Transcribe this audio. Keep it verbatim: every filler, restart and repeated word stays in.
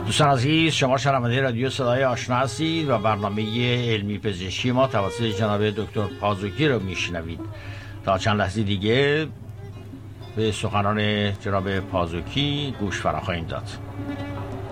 دوستان عزیز، شما شنونده رادیو صدای آشنا هستید و برنامه علمی پزشکی ما توسط جناب دکتر پازوکی رو میشنوید. تا چند لحظه دیگه به سخنان جناب پازوکی گوش فرا خواهید داد.